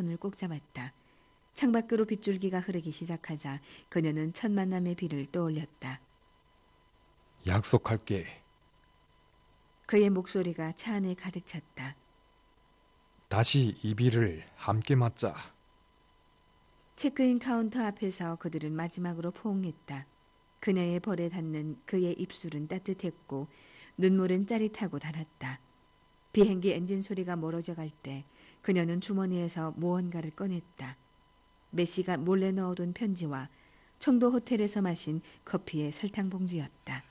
손을 꼭 잡았다. 창밖으로 빗줄기가 흐르기 시작하자 그녀는 첫 만남의 비를 떠올렸다. 약속할게. 그의 목소리가 차 안에 가득 찼다. 다시 이 비를 함께 맞자. 체크인 카운터 앞에서 그들은 마지막으로 포옹했다. 그녀의 볼에 닿는 그의 입술은 따뜻했고 눈물은 짜릿하고 달았다. 비행기 엔진 소리가 멀어져 갈 때 그녀는 주머니에서 무언가를 꺼냈다. 메시가 몰래 넣어둔 편지와 청도 호텔에서 마신 커피의 설탕 봉지였다.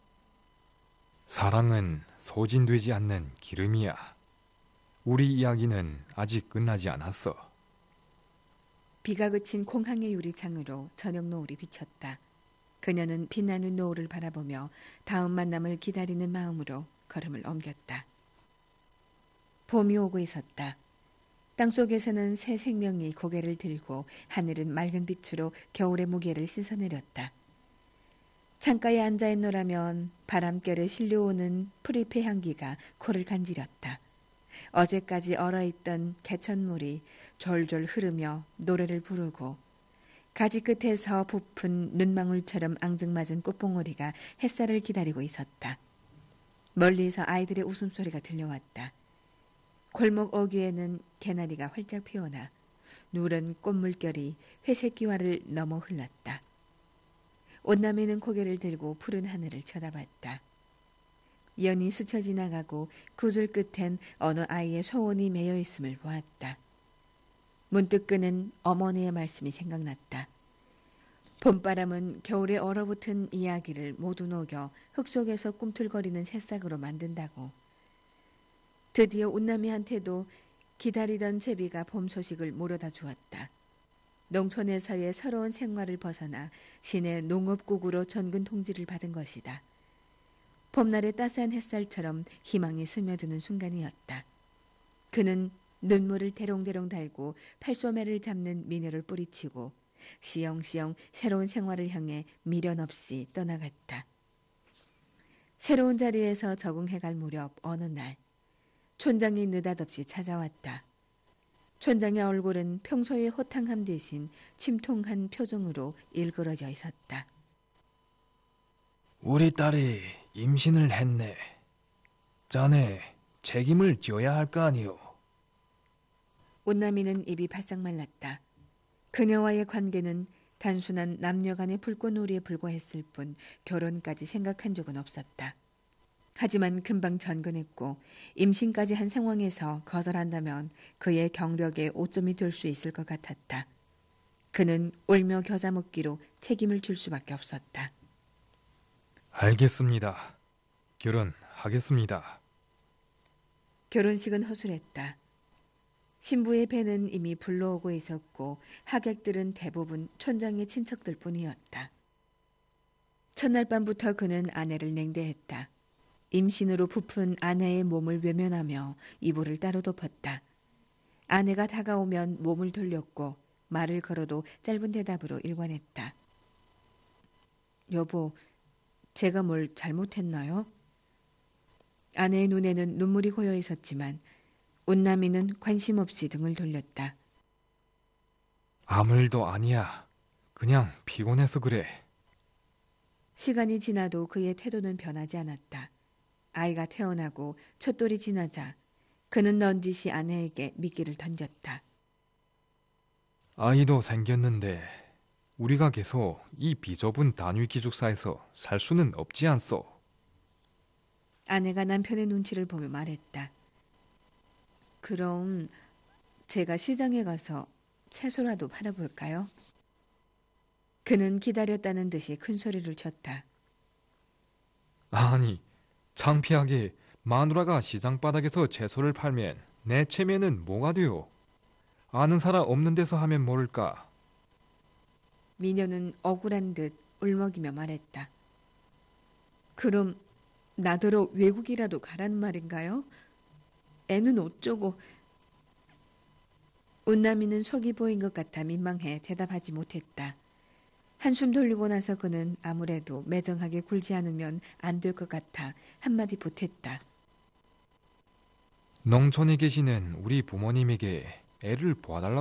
사랑은 소진되지 않는 기름이야. 우리 이야기는 아직 끝나지 않았어. 비가 그친 공항의 유리창으로 저녁 노을이 비쳤다. 그녀는 빛나는 노을을 바라보며 다음 만남을 기다리는 마음으로 걸음을 옮겼다. 봄이 오고 있었다. 땅속에서는 새 생명이 고개를 들고 하늘은 맑은 빛으로 겨울의 무게를 씻어내렸다. 창가에 앉아있노라면 바람결에 실려오는 프리페 향기가 코를 간지렸다. 어제까지 얼어있던 개천물이 졸졸 흐르며 노래를 부르고 가지 끝에서 부푼 눈망울처럼 앙증맞은 꽃봉오리가 햇살을 기다리고 있었다. 멀리서 아이들의 웃음소리가 들려왔다. 골목 어귀에는 개나리가 활짝 피어나 누런 꽃물결이 회색 기와를 넘어 흘렀다. 온남이는 고개를 들고 푸른 하늘을 쳐다봤다. 연이 스쳐 지나가고 구슬 끝엔 어느 아이의 소원이 매여 있음을 보았다. 문득 그는 어머니의 말씀이 생각났다. 봄바람은 겨울에 얼어붙은 이야기를 모두 녹여 흙 속에서 꿈틀거리는 새싹으로 만든다고. 드디어 운남이한테도 기다리던 제비가 봄 소식을 물어다 주었다. 농촌에서의 서러운 생활을 벗어나 시내 농업국으로 전근 통지를 받은 것이다. 봄날의 따스한 햇살처럼 희망이 스며드는 순간이었다. 그는 눈물을 대롱대롱 달고 팔소매를 잡는 미녀를 뿌리치고 시영시영 새로운 생활을 향해 미련 없이 떠나갔다. 새로운 자리에서 적응해갈 무렵 어느 날 촌장이 느닷없이 찾아왔다. 촌장의 얼굴은 평소의 호탕함 대신 침통한 표정으로 일그러져 있었다. 우리 딸이 임신을 했네. 자네 책임을 져야 할 거 아니오. 온남이는 입이 바싹 말랐다. 그녀와의 관계는 단순한 남녀 간의 불꽃놀이에 불과했을 뿐 결혼까지 생각한 적은 없었다. 하지만 금방 전근했고 임신까지 한 상황에서 거절한다면 그의 경력에 오점이 될 수 있을 것 같았다. 그는 울며 겨자 먹기로 책임을 질 수밖에 없었다. 알겠습니다. 결혼하겠습니다. 결혼식은 허술했다. 신부의 배는 이미 불러오고 있었고 하객들은 대부분 촌장의 친척들 뿐이었다. 첫날 밤부터 그는 아내를 냉대했다. 임신으로 부푼 아내의 몸을 외면하며 이불을 따로 덮었다. 아내가 다가오면 몸을 돌렸고 말을 걸어도 짧은 대답으로 일관했다. 여보, 제가 뭘 잘못했나요? 아내의 눈에는 눈물이 고여 있었지만 운남이는 관심 없이 등을 돌렸다. 아무 일도 아니야. 그냥 피곤해서 그래. 시간이 지나도 그의 태도는 변하지 않았다. 아이가 태어나고 첫돌이 지나자 그는 넌지시 아내에게 미끼를 던졌다. 아이도 생겼는데 우리가 계속 이 비좁은 단위 기숙사에서 살 수는 없지 않소. 아내가 남편의 눈치를 보며 말했다. 그럼 제가 시장에 가서 채소라도 팔아볼까요? 그는 기다렸다는 듯이 큰 소리를 쳤다. 아니, 창피하게 마누라가 시장 바닥에서 채소를 팔면 내 체면은 뭐가 돼요? 아는 사람 없는 데서 하면 모를까? 미녀는 억울한 듯 울먹이며 말했다. 그럼 나더러 외국이라도 가라는 말인가요? 애는 어쩌고. 운남이는 속이 보인 것 같아 민망해 대답하지 못했다. 한숨 돌리고 나서 그는 아무래도 매정하게 굴지 않으면 안 될 것 같아 한마디 보탰다. 농촌에 계시는 우리 부모님에게 애를 보아달라고